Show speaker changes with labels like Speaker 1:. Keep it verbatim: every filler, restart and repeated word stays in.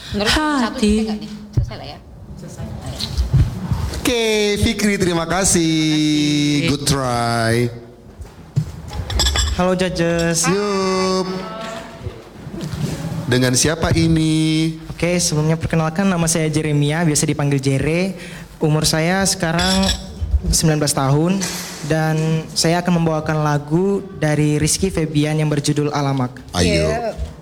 Speaker 1: Menurut satu
Speaker 2: Hati.
Speaker 1: selesai nggak nih? Selesai lah ya. Selesai.
Speaker 3: Oke, Fikri terima kasih. Good try.
Speaker 4: Halo judges.
Speaker 3: Yup. Dengan siapa ini?
Speaker 4: Oke, sebelumnya perkenalkan nama saya Jeremia, biasa dipanggil Jere. Umur saya sekarang sembilan belas tahun dan saya akan membawakan lagu dari Rizky Febian yang berjudul Alamak.
Speaker 3: Ayo.
Speaker 1: Yeah.